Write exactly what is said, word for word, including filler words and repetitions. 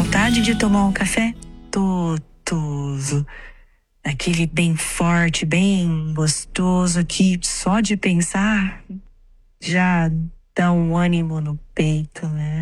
vontade de tomar um café gostoso, aquele bem forte, bem gostoso, que só de pensar já dá um ânimo no peito, né?